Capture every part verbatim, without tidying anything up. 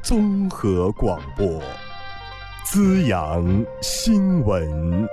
综合广播，资阳新闻。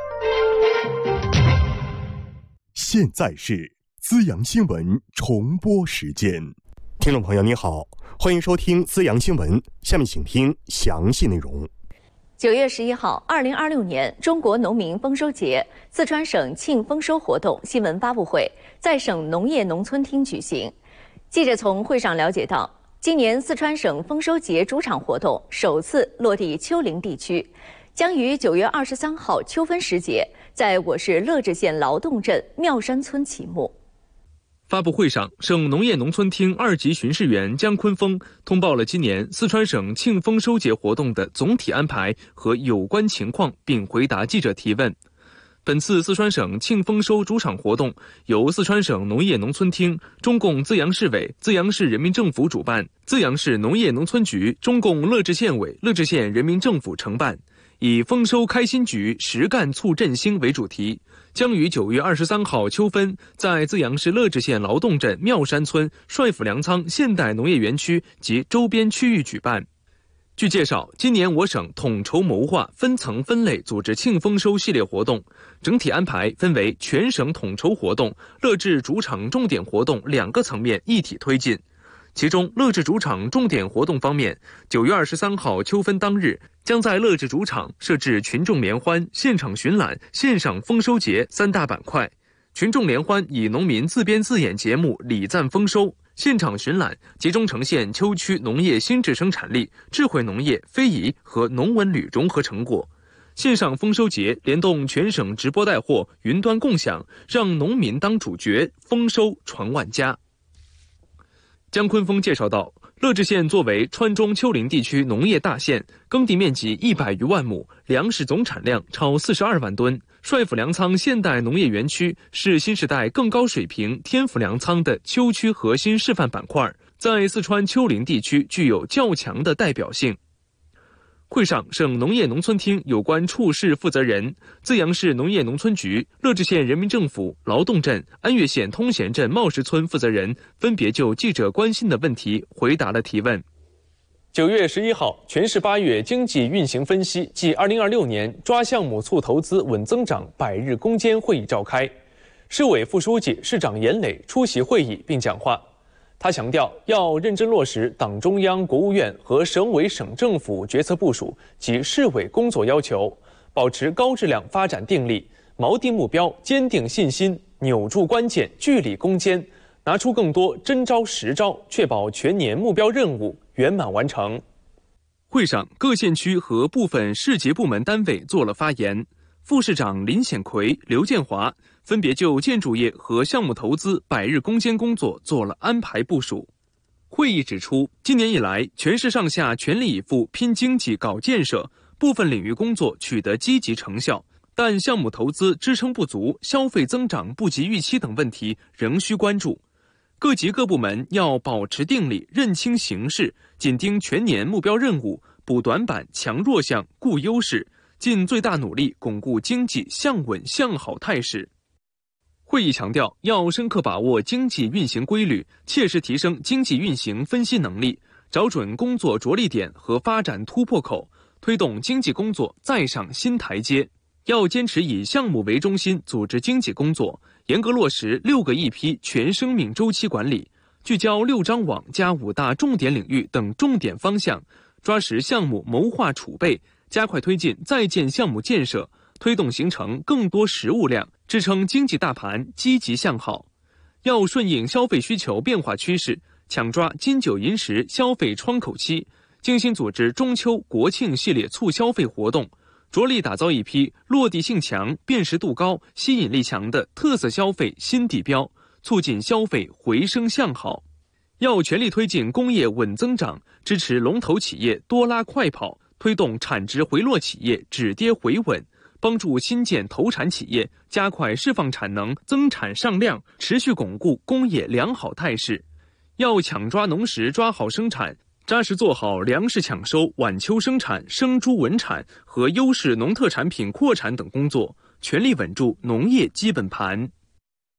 现在是资阳新闻重播时间。听众朋友你好，欢迎收听资阳新闻，下面请听详细内容。 九月十一号，二零二六年中国农民丰收节四川省庆丰收活动新闻发布会在省农业农村厅举行。记者从会上了解到，今年四川省丰收节主场活动首次落地丘陵地区，将于九月二十三号秋分时节在我市乐至县劳动镇妙山村启幕。 发布会上，省农业农村厅二级巡视员姜坤峰通报了今年四川省庆丰收节活动的总体安排和有关情况，并回答记者提问。本次四川省庆丰收主场活动由四川省农业农村厅、中共资阳市委、资阳市人民政府主办，资阳市农业农村局、中共乐至县委、乐至县人民政府承办，以丰收开新局，实干促振兴为主题，将于九月二十三号秋分在资阳市乐至县劳动镇妙山村帅府粮仓现代农业园区及周边区域举办。据介绍，今年我省统筹谋划，分层分类组织庆丰收系列活动，整体安排分为全省统筹活动、乐至主场重点活动两个层面一体推进。其中，乐至主场重点活动方面，九月二十三号秋分当日，将在乐至主场设置群众联欢、现场巡览、线上丰收节三大板块。群众联欢以农民自编自演节目礼赞丰收，现场巡览集中呈现秋区农业新质生产力、智慧农业、非遗和农文旅融合成果。线上丰收节联动全省直播带货、云端共享，让农民当主角，丰收传万家。姜坤峰介绍到，乐至县作为川中丘陵地区农业大县，耕地面积一百余万亩，粮食总产量超四十二万吨。帅府粮仓现代农业园区是新时代更高水平天府粮仓的丘区核心示范板块，在四川丘陵地区具有较强的代表性。会上，省农业农村厅有关处室负责人、资阳市农业农村局、乐至县人民政府、劳动镇、安岳县通贤镇茂石村负责人分别就记者关心的问题回答了提问。九月十一号，全市八月经济运行分析暨二零二六年抓项目促投资稳增长百日攻坚会议召开，市委副书记、市长严磊出席会议并讲话。他强调，要认真落实党中央、国务院和省委省政府决策部署及市委工作要求，保持高质量发展定力，锚定目标，坚定信心，扭住关键，据理攻坚，拿出更多真招实招，确保全年目标任务圆满完成。会上，各县区和部分市级部门单位做了发言。副市长林显奎、刘建华分别就建筑业和项目投资百日攻坚工作做了安排部署。会议指出，今年以来，全市上下全力以赴拼经济搞建设，部分领域工作取得积极成效，但项目投资支撑不足、消费增长不及预期等问题仍需关注。各级各部门要保持定力，认清形势，紧盯全年目标任务，补短板、强弱项、固优势，尽最大努力巩固经济向稳向好态势。会议强调，要深刻把握经济运行规律，切实提升经济运行分析能力，找准工作着力点和发展突破口，推动经济工作再上新台阶。要坚持以项目为中心组织经济工作，严格落实六个一批全生命周期管理，聚焦六张网加五大重点领域等重点方向，抓实项目谋划储备，加快推进在建项目建设，推动形成更多实物量，支撑经济大盘积极向好。要顺应消费需求变化趋势，抢抓金九银十消费窗口期，精心组织中秋、国庆系列促消费活动，着力打造一批落地性强、辨识度高、吸引力强的特色消费新地标，促进消费回升向好。要全力推进工业稳增长，支持龙头企业多拉快跑，推动产值回落企业止跌回稳，帮助新建投产企业加快释放产能、增产上量，持续巩固工业良好态势。要抢抓农时抓好生产，扎实做好粮食抢收、晚秋生产、生猪稳产和优势农特产品扩产等工作，全力稳住农业基本盘。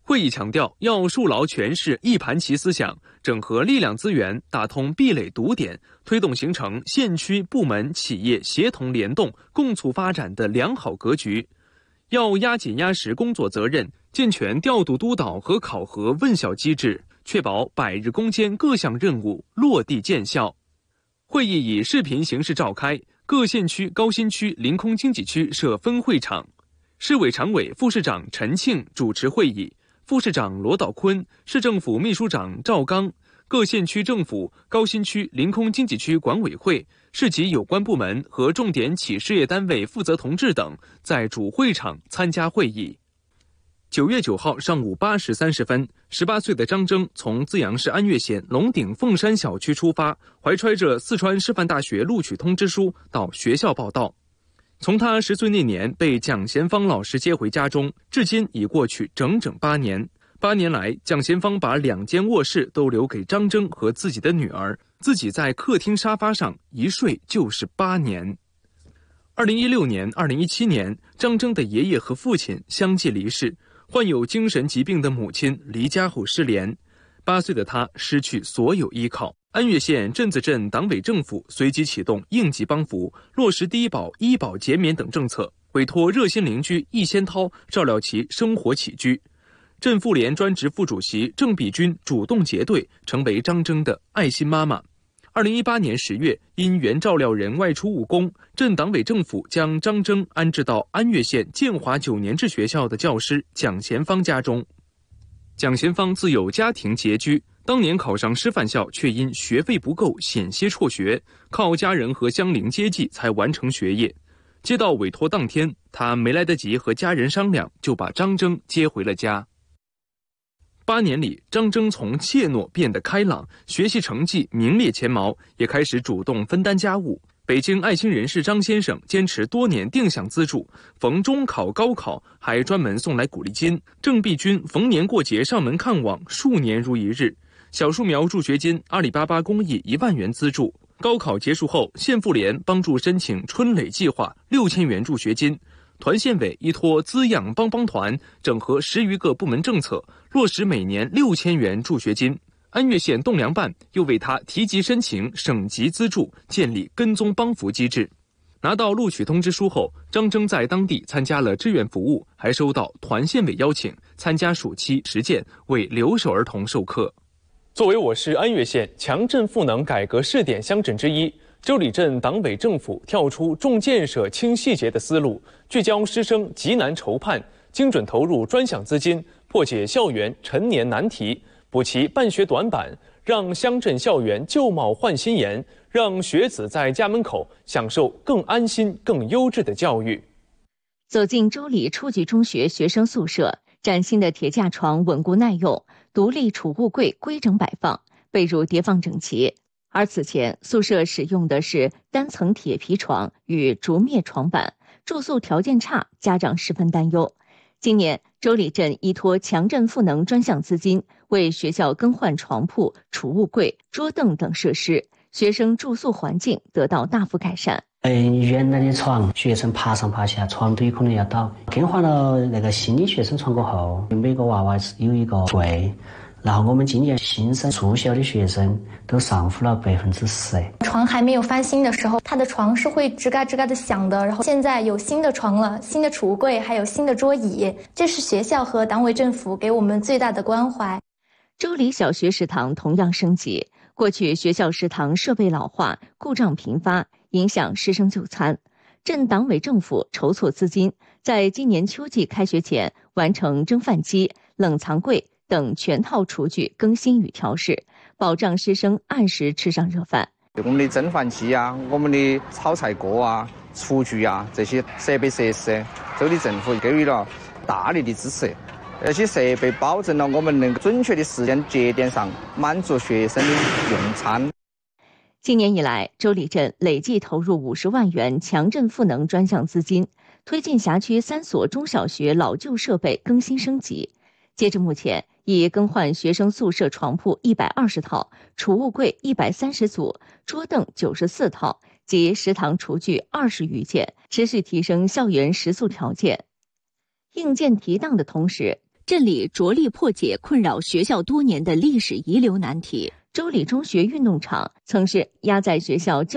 会议强调，要树牢全市一盘棋思想，整合力量资源，打通壁垒堵点，推动形成县区部门企业协同联动、共促发展的良好格局。要压紧压实工作责任，健全调度督导和考核问效机制，确保百日攻坚各项任务落地见效。会议以视频形式召开，各县区、高新区、临空经济区设分会场。市委常委、副市长陈庆主持会议，副市长罗道坤、市政府秘书长赵刚、各县区政府、高新区、临空经济区管委会、市级有关部门和重点企事业单位负责同志等在主会场参加会议。九月九号上午八时三十分，十八岁的张征从资阳市安岳县龙顶凤山小区出发，怀揣着四川师范大学录取通知书到学校报到。从他十岁那年被蒋贤芳老师接回家中，至今已过去整整八年。八年来，蒋贤芳把两间卧室都留给张征和自己的女儿，自己在客厅沙发上一睡就是八年。二零一六年、二零一七年，张征的爷爷和父亲相继离世，患有精神疾病的母亲离家后失联，八岁的他失去所有依靠。安岳县镇子镇党委政府随即启动应急帮扶，落实低保、医保减免等政策，委托热心邻居易先涛照料其生活起居。镇妇联专职副主席郑碧君主动结对，成为张征的爱心妈妈。二零一八年十月，因原照料人外出务工，镇党委政府将张征安置到安岳县建华九年制学校的教师蒋贤芳家中。蒋贤芳自有家庭拮据，当年考上师范校，却因学费不够险些辍学，靠家人和乡邻接济才完成学业。接到委托当天，他没来得及和家人商量，就把张征接回了家。八年里，张征从怯懦变得开朗，学习成绩名列前茅，也开始主动分担家务。北京爱心人士张先生坚持多年定向资助，逢中考、高考还专门送来鼓励金。郑碧君逢年过节上门看望，数年如一日。小树苗助学金，阿里巴巴公益一万元资助。高考结束后，县妇联帮助申请春蕾计划六千元助学金。团县委依托滋养帮帮团，整合十余个部门政策，落实每年六千元助学金。安岳县栋梁办又为他提级申请省级资助，建立跟踪帮扶机制。拿到录取通知书后，张征在当地参加了志愿服务，还收到团县委邀请参加暑期实践，为留守儿童授课。作为我市安岳县强镇赋能改革试点乡镇之一，周里镇党委政府跳出重建设轻细节的思路，聚焦师生急难筹盼，精准投入专项资金，破解校园陈年难题，补齐办学短板，让乡镇校园旧貌换新颜，让学子在家门口享受更安心、更优质的教育。 走进周里初级中学学生宿舍，崭新的铁架床稳固耐用，独立储物柜规整摆放，被褥叠放整齐。而此前宿舍使用的是单层铁皮床与竹篾床板，住宿条件差，家长十分担忧。今年周里镇依托强镇赋能专项资金，为学校更换床铺、储物柜、桌凳等设施，学生住宿环境得到大幅改善。 嗯，原来的床学生爬上爬下，床堆可能要倒。更换了那个新的学生床过后，每个娃娃有一个柜。然后我们今年新生住校的学生都上浮了百分之十。 床还没有翻新的时候，他的床是会吱嘎吱嘎的响的。然后现在有新的床了，新的储物柜，还有新的桌椅，这是学校和党委政府给我们最大的关怀。 周里小学食堂同样升级，过去学校食堂设备老化，故障频发，影响师生就餐。镇党委政府筹措资金，在今年秋季开学前完成蒸饭机、冷藏柜等全套厨具更新与调试，保障师生按时吃上热饭。 我们的蒸饭机啊，我们的炒菜锅啊、厨具啊，这些设备设施，周里政府给予了大力的支持。这些设备保证了我们能准确的时间节点上满足学生的用餐。 今年以来，周里镇累计投入五十万元强镇赋能专项资金，推进辖区三所中小学老旧设备更新升级。截至目前，已更换学生宿舍床铺一百二十套，储物柜一百三十组，桌凳九十四套及食堂厨具二十余件，持续提升校园食宿条件。硬件提档的同时， 镇里着力破解困扰学校多年的历史遗留难题。周里中学运动场曾是压在学校教